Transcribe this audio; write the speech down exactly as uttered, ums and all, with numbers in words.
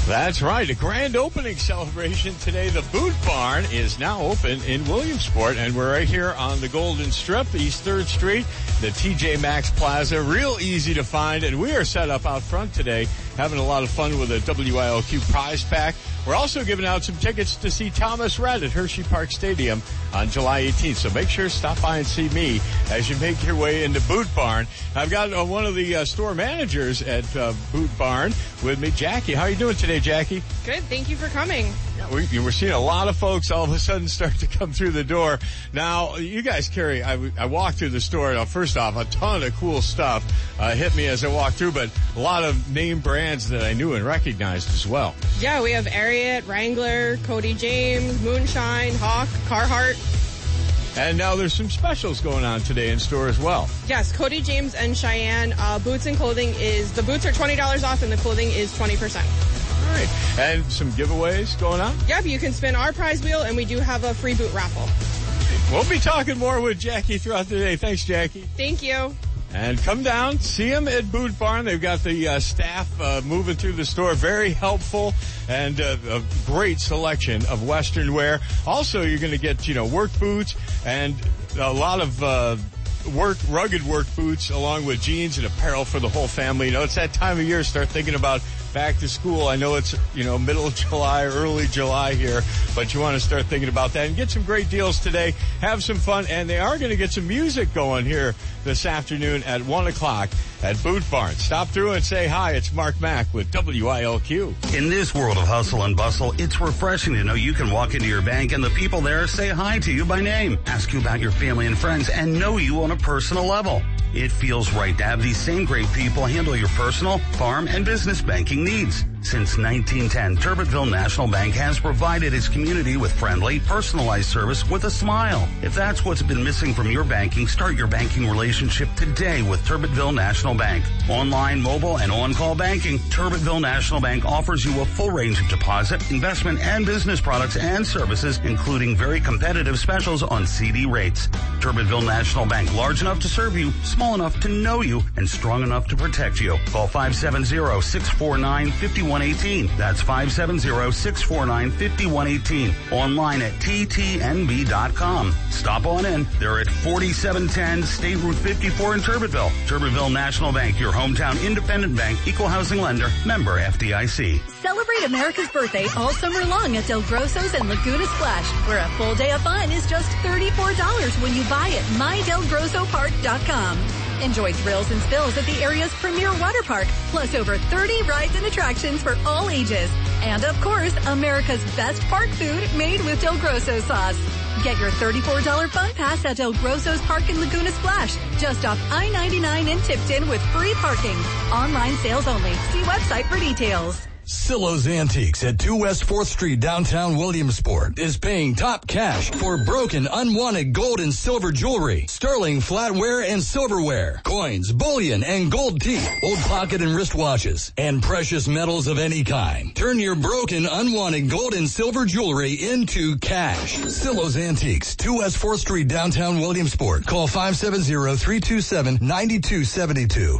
That's right. A grand opening celebration today. The Boot Barn is now open in Williamsport, and we're right here on the Golden Strip, East third Street, the T J Maxx Plaza. Real easy to find, and we are set up out front today, having a lot of fun with a W I L Q prize pack. We're also giving out some tickets to see Thomas Rhett at Hershey Park Stadium on July eighteenth. So make sure to stop by and see me as you make your way into Boot Barn. I've got uh, one of the uh, store managers at uh, Boot Barn with me, Jackie. How are you doing today, Jackie? Good. Thank you for coming. Yeah, we, we're seeing a lot of folks all of a sudden start to come through the door. Now, you guys carry, I, I walked through the store. Now, first off, a ton of cool stuff uh, hit me as I walked through, but a lot of name brands that I knew and recognized as well. Yeah, we have Ariat, Wrangler, Cody James, Moonshine, Hawk, Carhartt. And now there's some specials going on today in store as well. Yes, Cody James and Cheyenne, uh, boots and clothing is, the boots are twenty dollars off and the clothing is twenty percent. All right. And some giveaways going on? Yep, you can spin our prize wheel and we do have a free boot raffle. We'll be talking more with Jackie throughout the day. Thanks, Jackie. Thank you. And come down, see them at Boot Barn. They've got the uh, staff uh, moving through the store. Very helpful and uh, a great selection of Western wear. Also, you're going to get, you know, work boots and a lot of uh, work, rugged work boots along with jeans and apparel for the whole family. You know, it's that time of year. Start thinking about back to school. I know it's, you know, middle of July, early July here, but you want to start thinking about that and get some great deals today. Have some fun, and they are going to get some music going here this afternoon at one o'clock at Boot Barn. Stop through and say hi. It's Mark Mack with W I L Q. In this world of hustle and bustle, it's refreshing to know you can walk into your bank and the people there say hi to you by name, ask you about your family and friends, and know you on a personal level. It feels right to have these same great people handle your personal, farm, and business banking needs. Since nineteen ten, Turbitville National Bank has provided its community with friendly, personalized service with a smile. If that's what's been missing from your banking, start your banking relationship today with Turbitville National Bank. Online, mobile, and on-call banking, Turbitville National Bank offers you a full range of deposit, investment, and business products and services, including very competitive specials on C D rates. Turbitville National Bank, large enough to serve you, small enough to know you, and strong enough to protect you. Call five seven zero, six four nine, five one one eight. That's five seven zero, six four nine, five one one eight. Online at T T N B dot com. Stop on in. They're at forty-seven ten State Route fifty-four in Turbitville. Turbitville National Bank, your hometown independent bank, equal housing lender, member F D I C. Celebrate America's birthday all summer long at Del Grosso's and Laguna Splash, where a full day of fun is just thirty-four dollars when you buy at my del grosso park dot com. Enjoy thrills and spills at the area's premier water park, plus over thirty rides and attractions for all ages. And of course, America's best park food made with Del Grosso sauce. Get your thirty-four dollars fun pass at Del Grosso's Park in Laguna Splash, just off I ninety-nine in Tipton with free parking. Online sales only. See website for details. Silo's Antiques at two West fourth Street, downtown Williamsport, is paying top cash for broken, unwanted gold and silver jewelry, sterling flatware and silverware, coins, bullion, and gold teeth, old pocket and wristwatches, and precious metals of any kind. Turn your broken, unwanted gold and silver jewelry into cash. Silo's Antiques, two West fourth Street, downtown Williamsport. Call five seven zero, three two seven, nine two seven two.